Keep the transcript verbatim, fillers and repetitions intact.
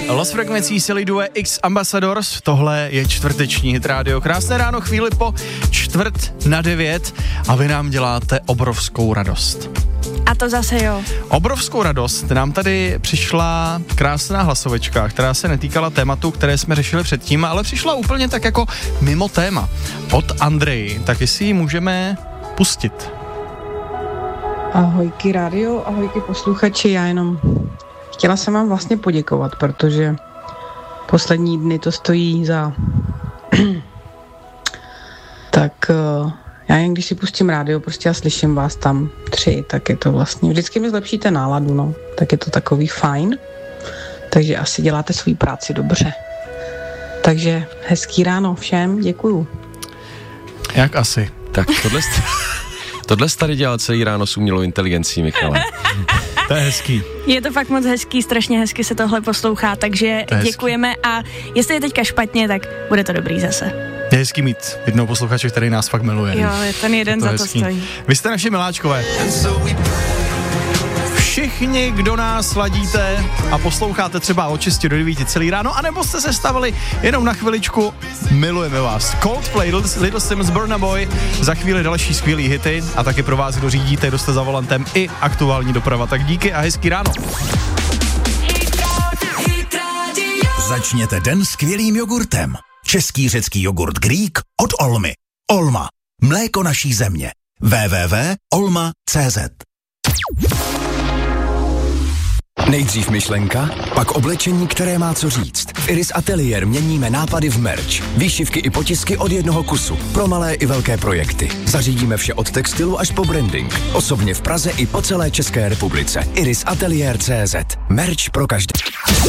Los Frequencí Silly Due X Ambassadors, tohle je čtvrteční Hit Radio. Krásné ráno, chvíli po čtvrt na devět a vy nám děláte obrovskou radost. A to zase jo. Obrovskou radost nám tady přišla krásná hlasovečka, která se netýkala tématu, které jsme řešili předtím, ale přišla úplně tak jako mimo téma. Od Andreji, tak jestli ji můžeme pustit. Ahojky rádio, ahojky posluchači, já jenom chtěla jsem vám vlastně poděkovat, protože poslední dny to stojí za tak já jen když si pustím rádio, prostě já slyším vás tam tři, tak je to vlastně, vždycky mi zlepšíte náladu, no, tak je to takový fajn, takže asi děláte svou práci dobře. Takže hezký ráno všem, děkuju. Jak asi? Tak tohle, st- tohle jsi tady dělal celý ráno s umělou inteligencí, Michale. To je hezký. Je to fakt moc hezký, strašně hezky se tohle poslouchá, takže děkujeme a jestli je teďka špatně, tak bude to dobrý zase. Je hezký mít jednoho posluchače, který nás fakt miluje. Jo, je ten jeden to za hezký. to stojí. Vy jste naši miláčkové. Všichni, kdo nás ladíte a posloucháte třeba od šesti do devíti celý ráno, anebo jste se stavili jenom na chviličku, milujeme vás. Coldplay, Little Sims, Burna Boy, za chvíli další skvělý hity a taky pro vás, kdo řídíte, kdo jste za volantem i aktuální doprava. Tak díky a hezký ráno. Začněte den skvělým jogurtem. Český řecký jogurt Greek od Olmy. Olma. Mléko naší země. w w w tečka olma tečka c z. Nejdřív myšlenka, pak oblečení, které má co říct. V Iris Atelier měníme nápady v merch. Výšivky i potisky od jednoho kusu. Pro malé i velké projekty. Zařídíme vše od textilu až po branding. Osobně v Praze i po celé České republice. Iris Atelier tečka c z. Merch pro každé.